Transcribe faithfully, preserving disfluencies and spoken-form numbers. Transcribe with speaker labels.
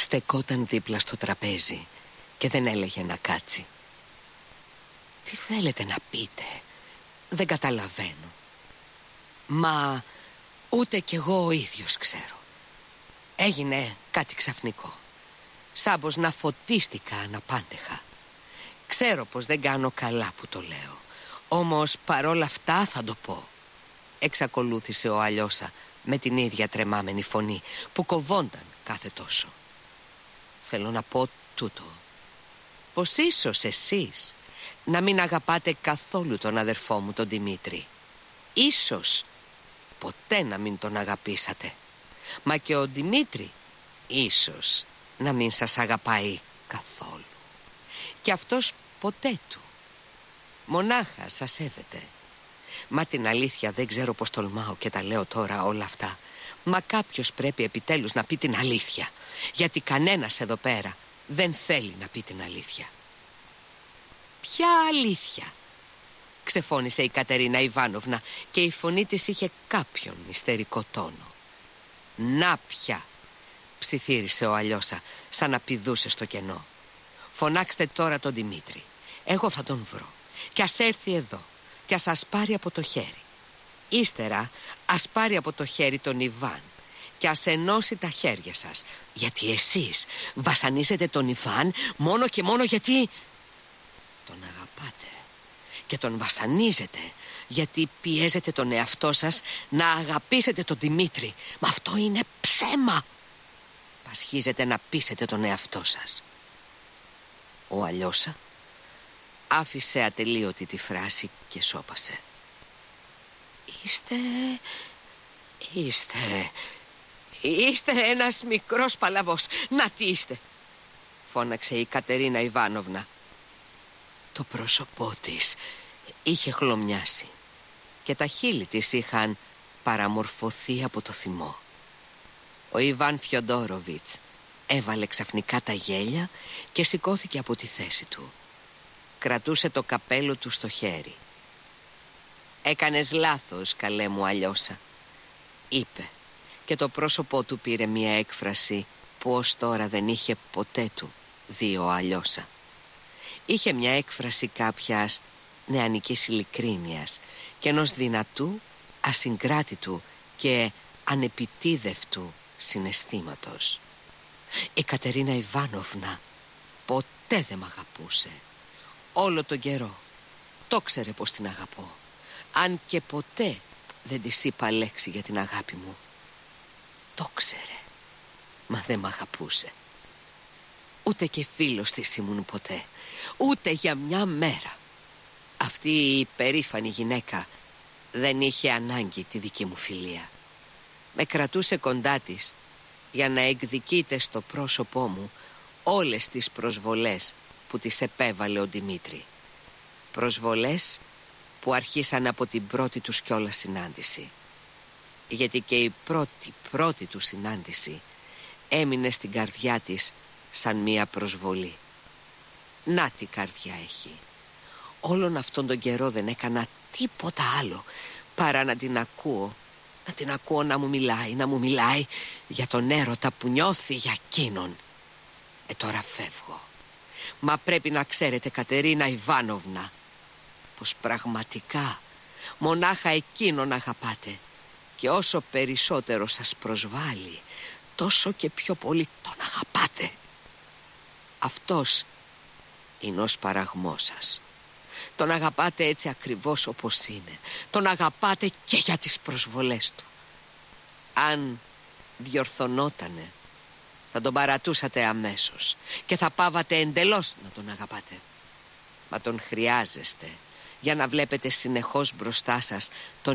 Speaker 1: Στεκόταν δίπλα στο τραπέζι και δεν έλεγε να κάτσει. «Τι θέλετε να πείτε? Δεν καταλαβαίνω». «Μα ούτε κι εγώ ο ίδιος ξέρω. Έγινε κάτι ξαφνικό. Σαν πως να φωτίστηκα αναπάντεχα. Ξέρω πως δεν κάνω καλά που το λέω, όμως παρόλα αυτά θα το πω», εξακολούθησε ο Αλιώσα με την ίδια τρεμάμενη φωνή που κοβόνταν κάθε τόσο. «Θέλω να πω τούτο, πως ίσως εσείς να μην αγαπάτε καθόλου τον αδερφό μου τον Δημήτρη. Ίσως ποτέ να μην τον αγαπήσατε. Μα και ο Δημήτρη ίσως να μην σας αγαπάει καθόλου. Και αυτός ποτέ του. Μονάχα σας σέβεται. Μα την αλήθεια δεν ξέρω πως τολμάω και τα λέω τώρα όλα αυτά. Μα κάποιος πρέπει επιτέλους να πει την αλήθεια, γιατί κανένας εδώ πέρα δεν θέλει να πει την αλήθεια». «Ποια αλήθεια?» ξεφώνησε η Κατερίνα Ιβάνοβνα και η φωνή της είχε κάποιον ιστερικό τόνο. «Να πια», ψιθύρισε ο Αλιώσα σαν να πηδούσε στο κενό. «Φωνάξτε τώρα τον Δημήτρη. Εγώ θα τον βρω και ας έρθει εδώ και ας σας πάρει από το χέρι. Ύστερα ας πάρει από το χέρι τον Ιβάν και ας ενώσει τα χέρια σας, γιατί εσείς βασανίζετε τον Ιβάν μόνο και μόνο γιατί τον αγαπάτε και τον βασανίζετε γιατί πιέζετε τον εαυτό σας να αγαπήσετε τον Δημήτρη. Μα αυτό είναι ψέμα. Πασχίζετε να πείσετε τον εαυτό σας». Ο Αλιώσα άφησε ατελείωτη τη φράση και σώπασε. «Είστε... είστε... είστε ένας μικρός παλαβός. Να τι είστε», φώναξε η Κατερίνα Ιβάνοβνα. Το πρόσωπό της είχε χλωμιάσει και τα χείλη της είχαν παραμορφωθεί από το θυμό. Ο Ιβάν Φιοντόροβιτς έβαλε ξαφνικά τα γέλια και σηκώθηκε από τη θέση του. Κρατούσε το καπέλο του στο χέρι. «Έκανες λάθος, καλέ μου Αλιώσα», είπε, και το πρόσωπό του πήρε μια έκφραση που ως τώρα δεν είχε ποτέ του δει ο Αλιώσα. Είχε μια έκφραση κάποιας νεανικής ειλικρίνειας και ενός δυνατού, ασυγκράτητου και ανεπιτίδευτου συναισθήματος. Η Κατερίνα Ιβάνοβνα ποτέ δεν μ' αγαπούσε. Όλο τον καιρό το ξέρε πως την αγαπώ, αν και ποτέ δεν της είπα λέξη για την αγάπη μου. Το ξέρε, μα δεν μ' αγαπούσε. Ούτε και φίλος της ήμουν ποτέ, ούτε για μια μέρα. Αυτή η περήφανη γυναίκα δεν είχε ανάγκη τη δική μου φιλία. Με κρατούσε κοντά της για να εκδικείται στο πρόσωπό μου όλες τις προσβολές που της επέβαλε ο Δημήτρη. Προσβολές που αρχίσαν από την πρώτη τους κιόλας συνάντηση. Γιατί και η πρώτη πρώτη του συνάντηση έμεινε στην καρδιά της σαν μία προσβολή. Να τι καρδιά έχει. Όλον αυτόν τον καιρό δεν έκανα τίποτα άλλο παρά να την ακούω. Να την ακούω να μου μιλάει, να μου μιλάει για τον έρωτα που νιώθει για εκείνον. Ε τώρα φεύγω. Μα πρέπει να ξέρετε, Κατερίνα Ιβάνοβνα, πως πραγματικά μονάχα εκείνον αγαπάτε. Και όσο περισσότερο σας προσβάλλει, τόσο και πιο πολύ τον αγαπάτε. Αυτός είναι ο σπαραγμός σας. Τον αγαπάτε έτσι ακριβώς όπως είναι. Τον αγαπάτε και για τις προσβολές του. Αν διορθωνότανε, θα τον παρατούσατε αμέσως και θα πάβατε εντελώς να τον αγαπάτε. Μα τον χρειάζεστε για να βλέπετε συνεχώς μπροστά σας τον